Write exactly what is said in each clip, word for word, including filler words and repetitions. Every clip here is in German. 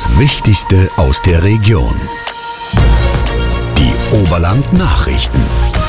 Das Wichtigste aus der Region. Die Oberland Nachrichten.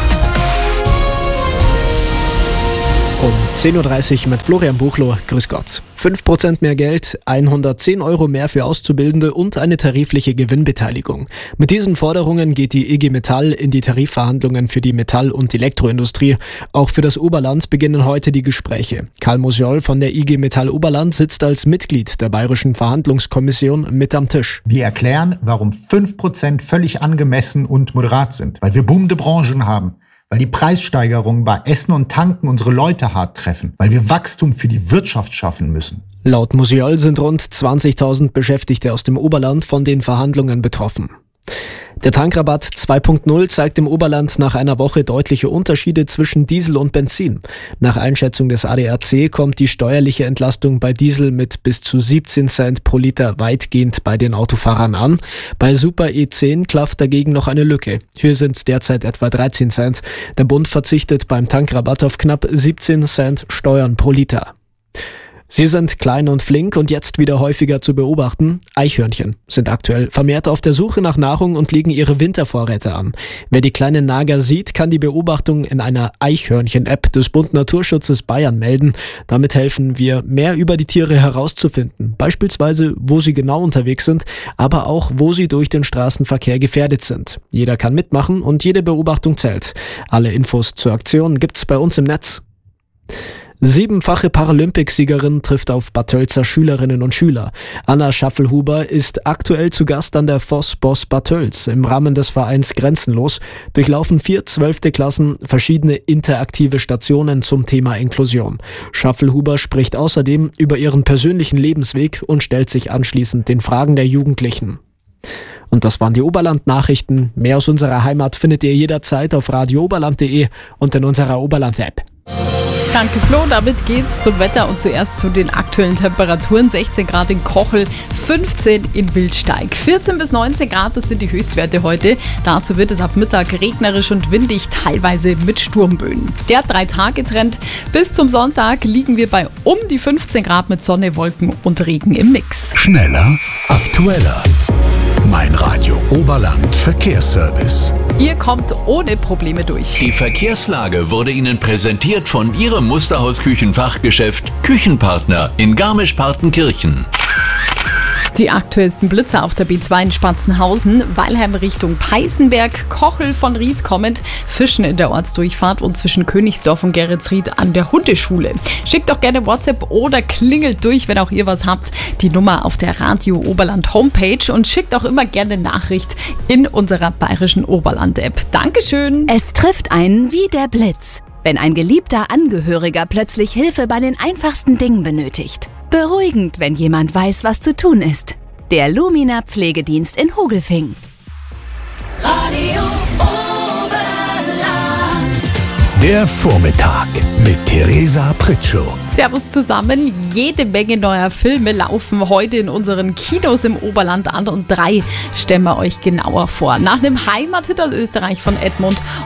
Um zehn Uhr dreißig mit Florian Buchloh. Grüß Gott. fünf Prozent mehr Geld, hundertzehn Euro mehr für Auszubildende und eine tarifliche Gewinnbeteiligung. Mit diesen Forderungen geht die I G Metall in die Tarifverhandlungen für die Metall- und Elektroindustrie. Auch für das Oberland beginnen heute die Gespräche. Karl Mosjoll von der I G Metall Oberland sitzt als Mitglied der Bayerischen Verhandlungskommission mit am Tisch. Wir erklären, warum fünf Prozent völlig angemessen und moderat sind. Weil wir boomende Branchen haben. Weil die Preissteigerungen bei Essen und Tanken unsere Leute hart treffen, weil wir Wachstum für die Wirtschaft schaffen müssen. Laut Mosjoll sind rund zwanzigtausend Beschäftigte aus dem Oberland von den Verhandlungen betroffen. Der Tankrabatt zwei Punkt null zeigt im Oberland nach einer Woche deutliche Unterschiede zwischen Diesel und Benzin. Nach Einschätzung des A D A C kommt die steuerliche Entlastung bei Diesel mit bis zu siebzehn Cent pro Liter weitgehend bei den Autofahrern an. Bei Super E zehn klafft dagegen noch eine Lücke. Hier sind es derzeit etwa dreizehn Cent. Der Bund verzichtet beim Tankrabatt auf knapp siebzehn Cent Steuern pro Liter. Sie sind klein und flink und jetzt wieder häufiger zu beobachten. Eichhörnchen sind aktuell vermehrt auf der Suche nach Nahrung und legen ihre Wintervorräte an. Wer die kleinen Nager sieht, kann die Beobachtung in einer Eichhörnchen-App des Bund Naturschutzes Bayern melden. Damit helfen wir, mehr über die Tiere herauszufinden. Beispielsweise, wo sie genau unterwegs sind, aber auch, wo sie durch den Straßenverkehr gefährdet sind. Jeder kann mitmachen und jede Beobachtung zählt. Alle Infos zur Aktion gibt's bei uns im Netz. Siebenfache Paralympicsiegerin trifft auf Bad Tölzer Schülerinnen und Schüler. Anna Schaffelhuber ist aktuell zu Gast an der Voss Boss Bad Tölz. Im Rahmen des Vereins Grenzenlos durchlaufen vier zwölfte Klassen verschiedene interaktive Stationen zum Thema Inklusion. Schaffelhuber spricht außerdem über ihren persönlichen Lebensweg und stellt sich anschließend den Fragen der Jugendlichen. Und das waren die Oberland-Nachrichten. Mehr aus unserer Heimat findet ihr jederzeit auf radio oberland punkt de und in unserer Oberland-App. Danke Flo, damit geht's zum Wetter und zuerst zu den aktuellen Temperaturen. sechzehn Grad in Kochel, fünfzehn in Wildsteig. vierzehn bis neunzehn Grad, das sind die Höchstwerte heute. Dazu wird es ab Mittag regnerisch und windig, teilweise mit Sturmböen. Der Drei-Tage-Trend. Bis zum Sonntag liegen wir bei um die fünfzehn Grad mit Sonne, Wolken und Regen im Mix. Schneller, aktueller. Mein Radio Oberland Verkehrsservice. Ihr kommt ohne Probleme durch. Die Verkehrslage wurde Ihnen präsentiert von Ihrem Musterhaus-Küchenfachgeschäft Küchenpartner in Garmisch-Partenkirchen. Die aktuellsten Blitzer auf der B zwei in Spatzenhausen, Weilheim Richtung Peißenberg, Kochel von Rietz kommend, Fischen in der Ortsdurchfahrt und zwischen Königsdorf und Geretsried an der Hundeschule. Schickt doch gerne WhatsApp oder klingelt durch, wenn auch ihr was habt. Die Nummer auf der Radio Oberland Homepage und schickt auch immer gerne Nachricht in unserer bayerischen Oberland-App. Dankeschön. Es trifft einen wie der Blitz, wenn ein geliebter Angehöriger plötzlich Hilfe bei den einfachsten Dingen benötigt. Beruhigend, wenn jemand weiß, was zu tun ist. Der Lumina Pflegedienst in Hogelfing. Radio Oberland. Der Vormittag mit Theresa Pritschow. Servus zusammen. Jede Menge neuer Filme laufen heute in unseren Kinos im Oberland an und drei stellen wir euch genauer vor. Nach einem Heimathit aus Österreich von Edmund